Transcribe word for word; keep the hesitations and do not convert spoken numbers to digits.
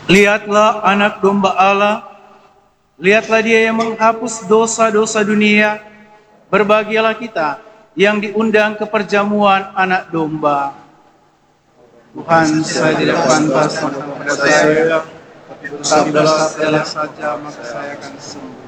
Lihatlah anak domba Allah, lihatlah dia yang menghapus dosa-dosa dunia. Berbahagialah kita yang diundang ke perjamuan anak domba. Tuhan, saya tidak pantas kepada saya, tapi sabdalah saja maka saya akan sembuh.